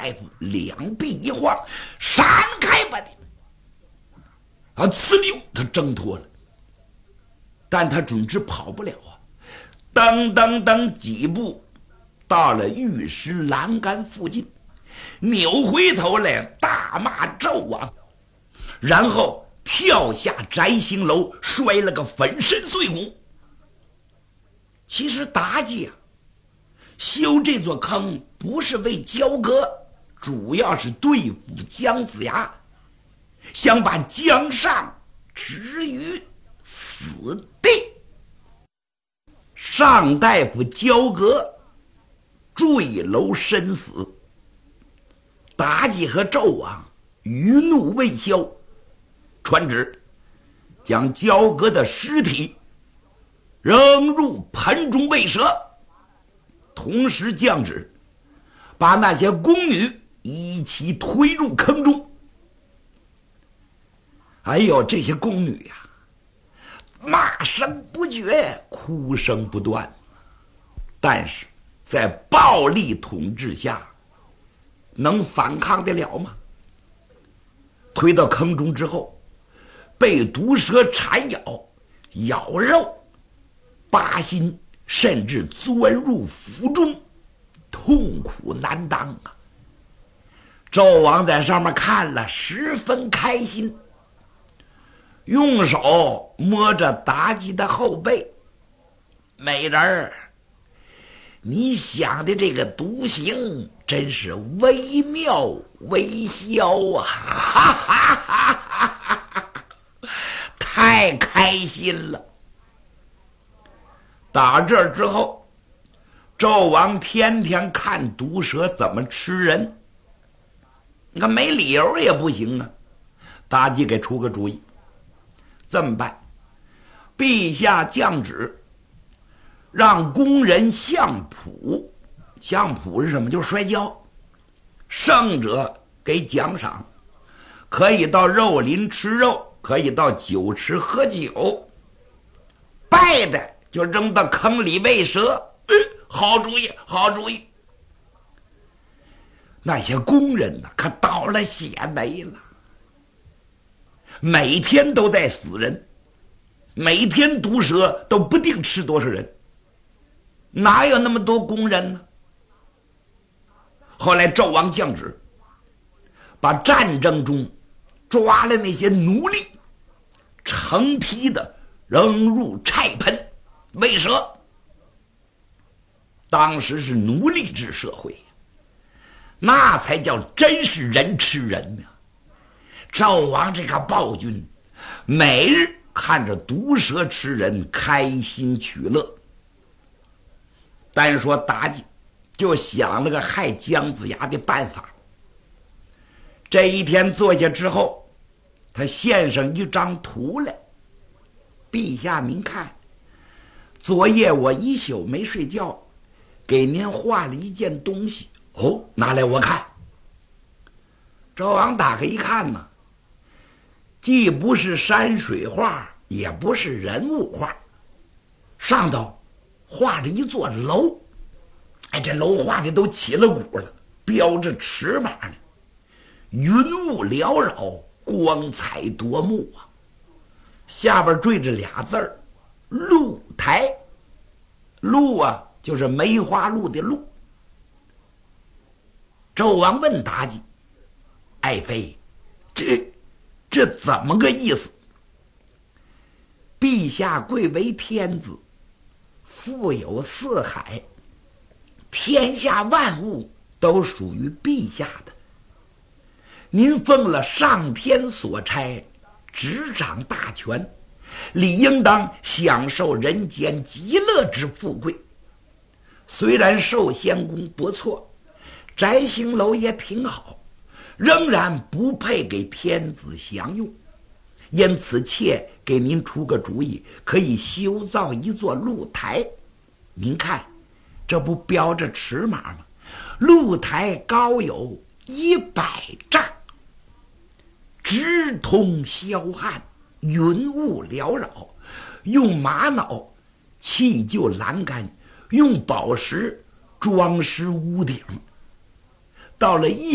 夫两臂一晃，闪开吧你！呲溜，他挣脱了，但他准知跑不了啊！噔噔噔几步，到了玉石栏杆附近，扭回头来大骂纣王，然后跳下摘星楼，摔了个粉身碎骨。其实妲己啊，修这座坑不是为交割，主要是对付姜子牙，想把姜尚置于死地。上大夫交割坠楼身死，妲己和纣王余怒未消，传旨将交割的尸体扔入盆中喂蛇，同时降旨把那些宫女一起推入坑中。哎呦，这些宫女呀，骂声不绝，哭声不断，但是在暴力统治下能反抗得了吗？推到坑中之后，被毒蛇缠咬肉拔心，甚至钻入腹中，痛苦难当啊！纣王在上面看了十分开心，用手摸着妲己的后背，美人儿，你想的这个独行真是惟妙惟肖啊！哈哈哈哈哈！太开心了。打这儿之后，纣王天天看毒蛇怎么吃人，你看没理由也不行啊。妲己给出个主意，这么办？陛下降旨，让工人相扑，相扑是什么？就是摔跤，胜者给奖赏，可以到肉林吃肉，可以到酒池喝酒，败的就扔到坑里喂蛇。好主意，好主意！那些工人呢，可倒了血霉了，每天都在死人，每天毒蛇都不定吃多少人，哪有那么多工人呢？后来纣王降旨，把战争中抓了那些奴隶，成批的扔入菜盆喂蛇。当时是奴隶制社会，那才叫真是人吃人呢。纣王这个暴君，每日看着毒蛇吃人，开心取乐。单说妲己就想了个害姜子牙的办法。这一天坐下之后，他献上一张图来，陛下您看，昨夜我一宿没睡觉，给您画了一件东西。哦，拿来我看。纣王打开一看呢，既不是山水画，也不是人物画，上头画着一座楼。哎，这楼画的都起了鼓了，标着尺码呢，云雾缭绕，光彩夺目啊。下边缀着俩字儿，鹿台。鹿啊，就是梅花鹿的鹿。纣王问妲己：“爱妃，这怎么个意思？”陛下贵为天子，富有四海，天下万物都属于陛下的。您奉了上天所差，执掌大权，理应当享受人间极乐之富贵。虽然寿仙宫不错，摘星楼也挺好，仍然不配给天子享用。因此妾给您出个主意，可以修造一座露台。您看，这不标着尺码吗？露台高有100丈，直通霄汉，云雾缭绕，用玛瑙砌就栏杆，用宝石装饰屋顶。到了夜